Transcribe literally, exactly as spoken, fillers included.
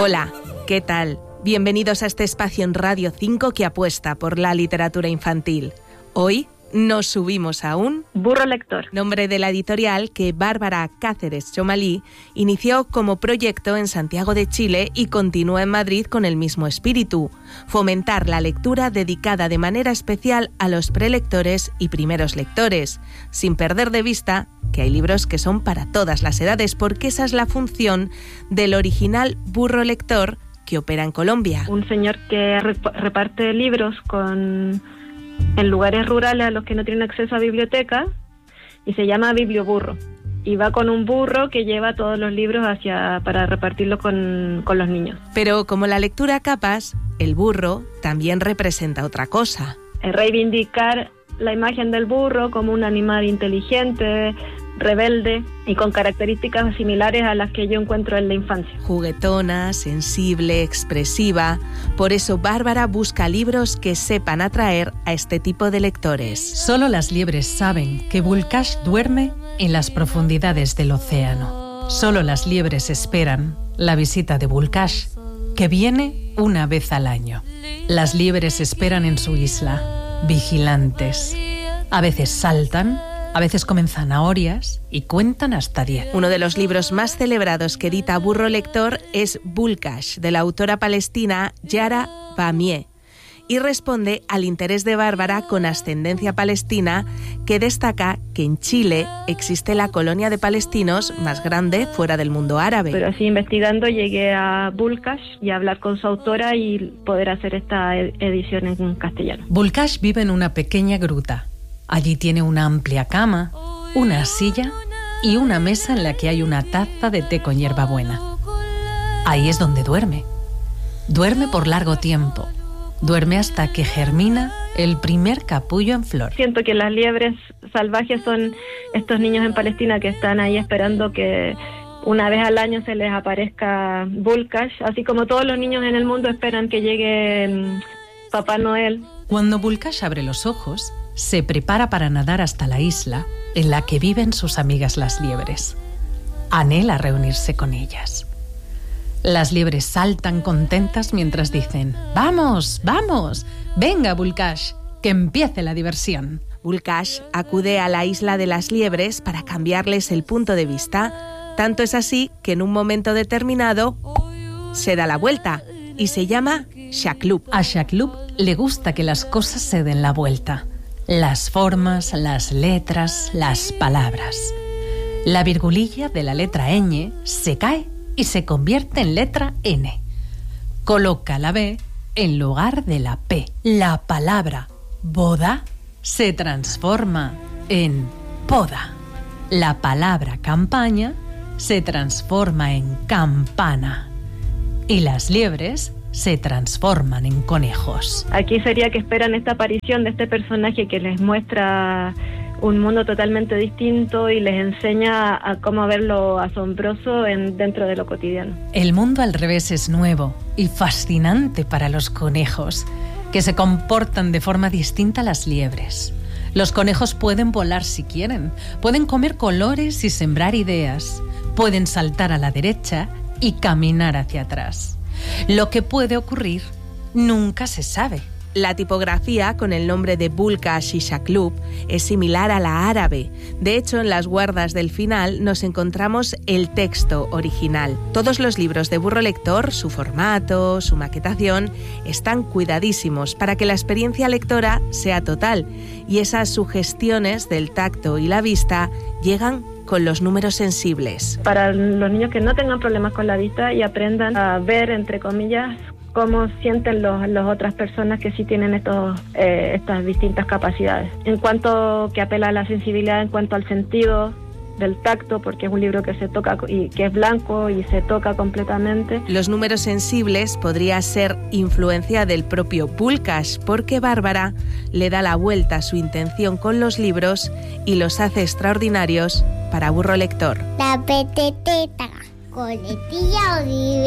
Hola, ¿qué tal? Bienvenidos a este espacio en Radio cinco que apuesta por la literatura infantil. Hoy nos subimos a un Burro Lector, nombre de la editorial que Bárbara Cáceres Chomalí inició como proyecto en Santiago de Chile y continúa en Madrid con el mismo espíritu: fomentar la lectura dedicada de manera especial a los prelectores y primeros lectores, sin perder de vista que hay libros que son para todas las edades, porque esa es la función del original Burro Lector que opera en Colombia. Un señor que rep- reparte libros con en lugares rurales a los que no tienen acceso a biblioteca, y se llama Biblioburro, y va con un burro que lleva todos los libros hacia para repartirlos con, con los niños. Pero como la lectura a capas, el burro también representa otra cosa. Es reivindicar la imagen del burro como un animal inteligente, rebelde y con características similares a las que yo encuentro en la infancia. Juguetona, sensible, expresiva. Por eso Bárbara busca libros que sepan atraer a este tipo de lectores. Solo las liebres saben que Bulkash duerme en las profundidades del océano. Solo las liebres esperan la visita de Bulkash, que viene una vez al año. Las liebres esperan en su isla, vigilantes. A veces saltan, a veces comen zanahorias y cuentan hasta diez. Uno de los libros más celebrados que edita Burro Lector es Bulkash, de la autora palestina Yara Bamie, y responde al interés de Bárbara con ascendencia palestina, que destaca que en Chile existe la colonia de palestinos más grande fuera del mundo árabe. Pero así investigando llegué a Bulkash y a hablar con su autora y poder hacer esta edición en castellano. Bulkash vive en una pequeña gruta. Allí tiene una amplia cama, una silla y una mesa en la que hay una taza de té con hierbabuena. Ahí es donde duerme. Duerme por largo tiempo. Duerme hasta que germina el primer capullo en flor. Siento que las liebres salvajes son estos niños en Palestina que están ahí esperando que una vez al año se les aparezca Bulkash, así como todos los niños en el mundo esperan que llegue Papá Noel. Cuando Bulkash abre los ojos, se prepara para nadar hasta la isla en la que viven sus amigas las liebres. Anhela reunirse con ellas. Las liebres saltan contentas mientras dicen: ¡Vamos, vamos! ¡Venga, Bulkash, que empiece la diversión! Bulkash acude a la isla de las liebres para cambiarles el punto de vista. Tanto es así que en un momento determinado se da la vuelta y se llama Shaklub. A Shaklub le gusta que las cosas se den la vuelta. Las formas, las letras, las palabras. La virgulilla de la letra ñ se cae y se convierte en letra N. Coloca la B en lugar de la P. La palabra boda se transforma en poda. La palabra campaña se transforma en campana. Y las liebres se transforman en conejos. Aquí sería que esperan esta aparición de este personaje que les muestra un mundo totalmente distinto y les enseña a cómo ver lo asombroso en, dentro de lo cotidiano. El mundo al revés es nuevo y fascinante para los conejos, que se comportan de forma distinta a las liebres. Los conejos pueden volar si quieren, pueden comer colores y sembrar ideas, pueden saltar a la derecha y caminar hacia atrás. Lo que puede ocurrir nunca se sabe. La tipografía con el nombre de Bulkash y Shaklub es similar a la árabe. De hecho, en las guardas del final nos encontramos el texto original. Todos los libros de Burro Lector, su formato, su maquetación, están cuidadísimos para que la experiencia lectora sea total, y esas sugestiones del tacto y la vista llegan con los números sensibles. Para los niños que no tengan problemas con la vista y aprendan a ver, entre comillas, cómo sienten los, las otras personas que sí tienen estos, eh, estas distintas capacidades. En cuanto que apela a la sensibilidad, en cuanto al sentido del tacto, porque es un libro que se toca y que es blanco y se toca completamente. Los números sensibles podría ser influencia del propio Bulkash, porque Bárbara le da la vuelta a su intención con los libros y los hace extraordinarios para Burro Lector. La peteteta, coletilla o